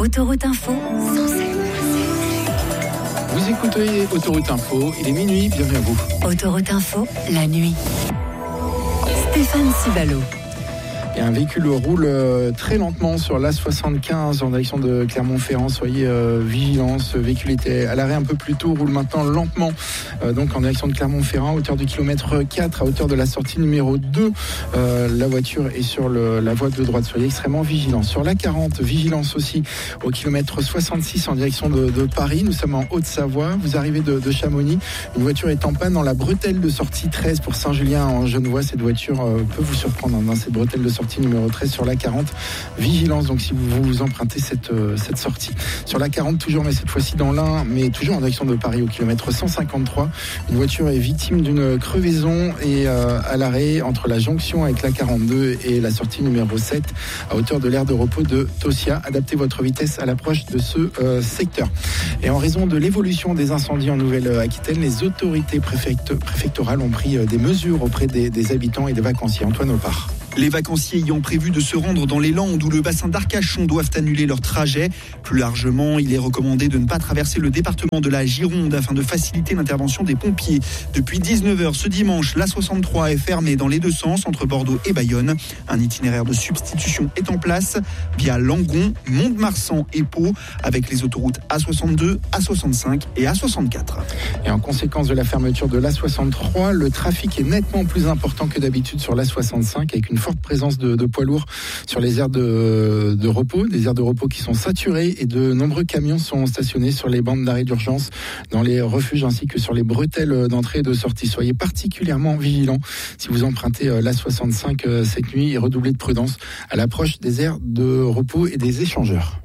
Autoroute Info, Vous écoutez Autoroute Info, il est minuit, bienvenue à vous. Autoroute Info, la nuit. Stéphane Cibalo. Et un véhicule roule très lentement sur l'A75 en direction de Clermont-Ferrand. Soyez vigilants. Ce véhicule était à l'arrêt un peu plus tôt, roule maintenant lentement donc en direction de Clermont-Ferrand, à hauteur du kilomètre 4, à hauteur de la sortie numéro 2. La voiture est sur la voie de droite. Soyez extrêmement vigilants. Sur l'A40, vigilance aussi au kilomètre 66 en direction de Paris. Nous sommes en Haute-Savoie. Vous arrivez de Chamonix. Une voiture est en panne dans la bretelle de sortie 13 pour Saint-Julien-en-Genevois. Cette voiture peut vous surprendre dans cette bretelle de sortie numéro 13 sur l'A40. Vigilance donc si vous empruntez cette sortie. Sur l'A40 toujours, mais cette fois-ci dans l'Ain, mais toujours en direction de Paris au kilomètre 153. Une voiture est victime d'une crevaison et à l'arrêt entre la jonction avec l'A42 et la sortie numéro 7 à hauteur de l'aire de repos de Tossia. Adaptez votre vitesse à l'approche de ce secteur. Et en raison de l'évolution des incendies en Nouvelle-Aquitaine, les autorités préfectorales ont pris des mesures auprès des habitants et des vacanciers. Antoine Opar. Les vacanciers ayant prévu de se rendre dans les Landes ou le bassin d'Arcachon doivent annuler leur trajet. Plus largement, il est recommandé de ne pas traverser le département de la Gironde afin de faciliter l'intervention des pompiers. Depuis 19h ce dimanche, l'A63 est fermée dans les deux sens entre Bordeaux et Bayonne. Un itinéraire de substitution est en place via Langon, Mont-de-Marsan et Pau avec les autoroutes A62, A65 et A64. Et en conséquence de la fermeture de l'A63, le trafic est nettement plus important que d'habitude sur l'A65 avec une forte présence de poids lourds sur les aires de repos, des aires de repos qui sont saturées et de nombreux camions sont stationnés sur les bandes d'arrêt d'urgence, dans les refuges ainsi que sur les bretelles d'entrée et de sortie. Soyez particulièrement vigilants si vous empruntez l'A65 cette nuit et redoublez de prudence à l'approche des aires de repos et des échangeurs.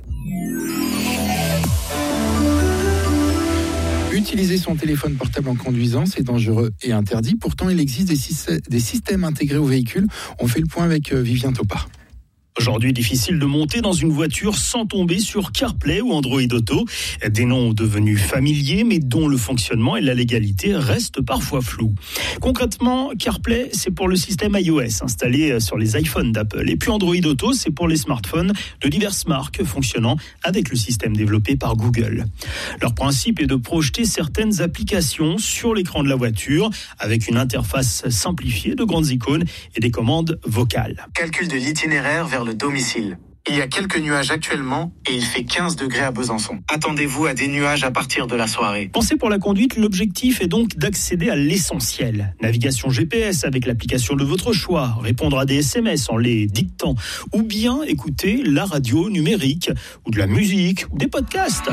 Utiliser son téléphone portable en conduisant, c'est dangereux et interdit. Pourtant, il existe des systèmes intégrés au véhicule. On fait le point avec Vivien Topa. Aujourd'hui, difficile de monter dans une voiture sans tomber sur CarPlay ou Android Auto. Des noms devenus familiers, mais dont le fonctionnement et la légalité restent parfois flous. Concrètement, CarPlay, c'est pour le système iOS installé sur les iPhones d'Apple. Et puis Android Auto, c'est pour les smartphones de diverses marques fonctionnant avec le système développé par Google. Leur principe est de projeter certaines applications sur l'écran de la voiture avec une interface simplifiée de grandes icônes et des commandes vocales. Calcul de l'itinéraire vers le domicile. Il y a quelques nuages actuellement et il fait 15 degrés à Besançon. Attendez-vous à des nuages à partir de la soirée. Pensez pour la conduite, l'objectif est donc d'accéder à l'essentiel. Navigation GPS avec l'application de votre choix, répondre à des SMS en les dictant, ou bien écouter la radio numérique, ou de la musique, ou des podcasts.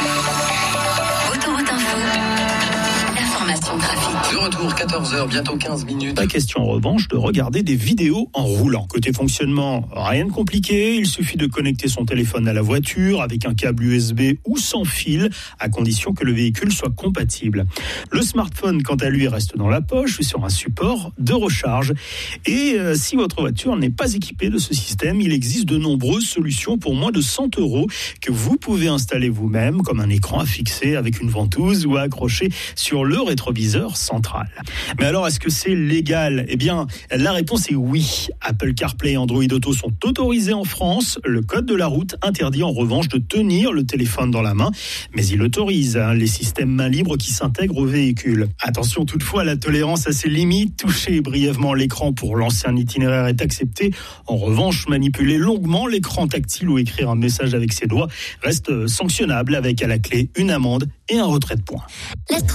Autoroute Info, l'information trafic. De retour, 14h, bientôt 15 minutes. Pas question en revanche de regarder des vidéos en roulant. Côté fonctionnement, rien de compliqué. Il suffit de connecter son téléphone à la voiture avec un câble USB ou sans fil, à condition que le véhicule soit compatible. Le smartphone, quant à lui, reste dans la poche sur un support de recharge. Et si votre voiture n'est pas équipée de ce système, il existe de nombreuses solutions pour moins de 100 € que vous pouvez installer vous-même, comme un écran à fixer avec une ventouse ou à accrocher sur le rétroviseur central. Mais alors, est-ce que c'est légal ? Eh bien, la réponse est oui. Apple CarPlay et Android Auto sont autorisés en France. Le code de la route interdit en revanche de tenir le téléphone dans la main, mais il autorise les systèmes main libre qui s'intègrent au véhicule. Attention toutefois, la tolérance a ses limites. Toucher brièvement l'écran pour lancer un itinéraire est accepté. En revanche, manipuler longuement l'écran tactile ou écrire un message avec ses doigts reste sanctionnable avec à la clé une amende et un retrait de points.